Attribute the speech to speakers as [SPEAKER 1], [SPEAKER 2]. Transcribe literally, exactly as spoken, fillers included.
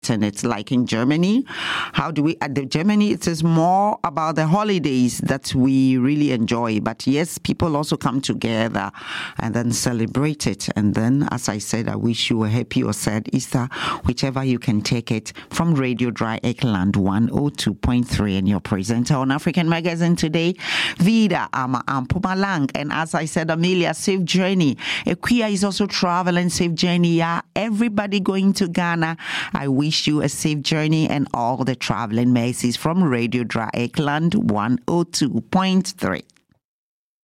[SPEAKER 1] celebrating it. Like in Germany, how do we, at the Germany, it is more about the holidays that we really enjoy. But yes, people also come together and then celebrate it. And then, as I said, I wish you a happy or sad Easter, whichever you can take it, from Radio Dry Eggland one oh two point three, and your presenter on African Magazine today, Vida Ama Ampumalang. And as I said, Amelia, safe journey. Equia is also traveling, safe journey. Yeah, everybody going to Ghana, I wish you a safe journey and all the traveling mercies from Radio Dry Eggland one oh two point three.